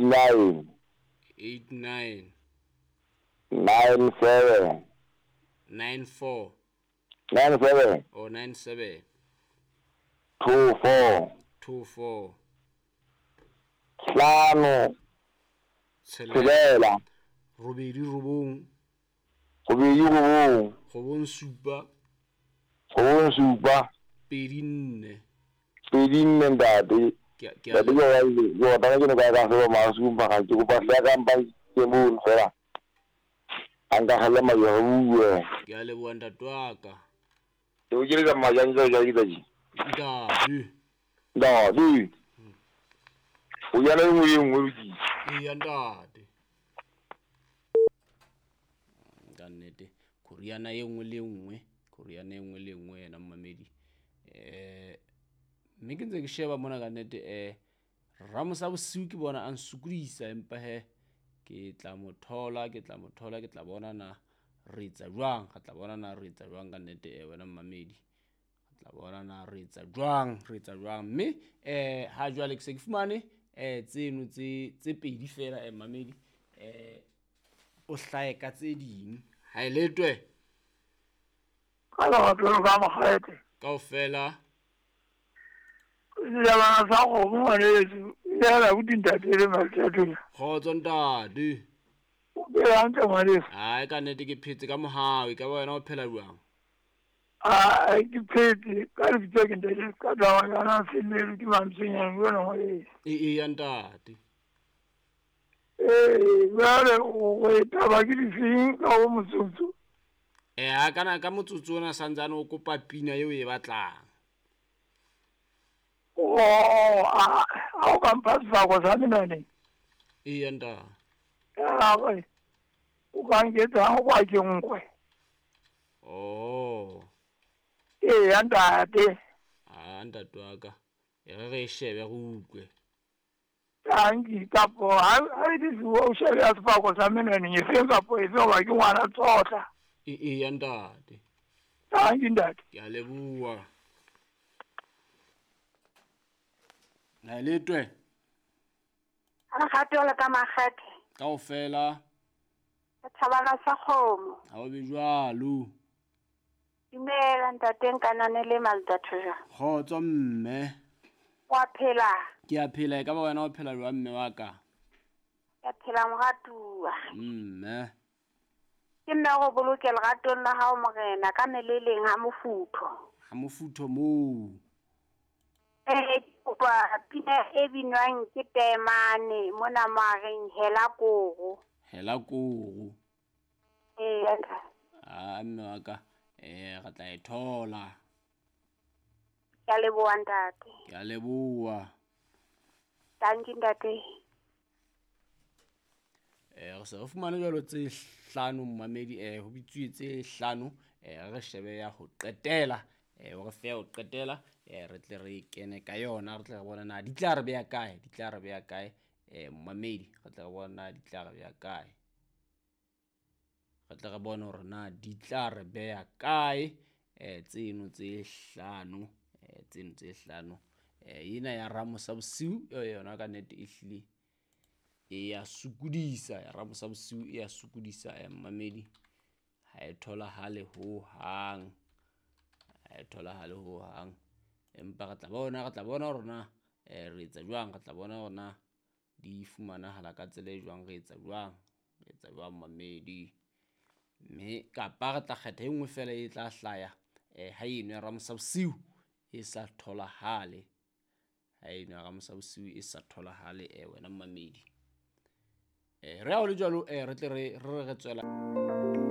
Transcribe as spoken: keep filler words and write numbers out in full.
nine eight nine nine seven nine four nine seven or nine seven two four two four hlano tshelela robedi robong robedi robong robong supa robong supa pedi nne pedi nne ntate ke ke ntate yo yo tana ke ne ka ka se ma supa ga ke go pa hle ka mpa ke mo fela anga hala ma yo uwe ke a leboa ntate wa ka yo ke le ma jang jo ja ke tadi ntate da di o ya le mo yeng o di e ya ntate ka nnete Koreana ye nngwe le nngwe Koreana ye nngwe le nngwe yena mmamedi eh mme ke ntse ke sheba mona ka nnete eh Ramosa bosiu ke bona a nsukudisa empa he ke tla mo thola ke tla mo thola ke tla bona na re etsa jwang ga tla bona na re etsa jwang ka nnete eh wena mmamedi ga tla bona na re etsa jwang re etsa jwang mme eh ha jwale ke se ke fumane eh tseno tse tse pedi fela eh mmamedi eh o hlae ka tse ding ha eletwe kala batho ba magete kaofela ya ba sa go mo le ya la go dintatele mathatula khotso ntate o be a ntse mare ai ka nnete ke phetse ka mohawe ka wena o phela jwang a ke phetse ka re bitse ke ntate ka dawa yana felle di mamtsenya ngwana ho e e ya ntate eh wale o e taba ke di fing ka o motsotso eh ha kana ka motsotso ona santsane o kopa pina eo e batlang oh a o ka mpatsa go sa mina ne e ya ntate ya ba o ka ngeta go kwa ke ngwe oh eh ya ntate a ntate wa ka e re re shebe go utlwe tangi kapo ha ha di go shebe a tsa go sa mina ne e fe kapo e fe wa ke ngwana tsotla e e ya ntate tangi ntate ke a leboa na letwe a gatola ka magate kaofela tshabana sa khomo ha o be jwalo dimela ntate nkanane le maldathoja khotso mme wa phela ke a phela e ka ba wena o phela jwa mme wa ka ya phela mogatua mme ke nna go bolokela gatong la hao morena ka neleleng ha mofutho ha mofutho mo eh kwa pina e binwang ke temane mona mageng hela kogo hela kogo eh aka a mme wa ka eh ga tla e thola ya leboa ntate ke a leboa tanki ntate eh go se go fumane jalo tse hlano mmamedi eh ho bitsuwe tse hlano eh re shebe ya ho qetela eh o re fe o qetela eh re tle re kene ka yona re tle re bona na di tla re beya kae di tla re beya kae eh mmamedi re tle re bona di tla re beya kae re tle re bona hore na di tla re beya kae eh tseno tse hlano eh tseno tse hlano eh ina ya Ramosa bosiu yona ka nnete e hlile e ya sukudisa ya Ramosa bosiu e ya sukudisa eh mmamedi ha e thola hale ho hang ha e thola hale ho hang empa re tla bona re tla bona rona eh re etsa jwang re tla bona rona di fumana hala ka tsela e jwang re etsa jwang re etsa jwang mmamedi mme ka pa re tla kgetha engwe fela e tla hlaya eh ha eno ya Ramosa bosiu e sa thola hale ha eno ya Ramosa bosiu e sa thola hale eh wena mmamedi eh re a o le jalo eh re tle re re re tswela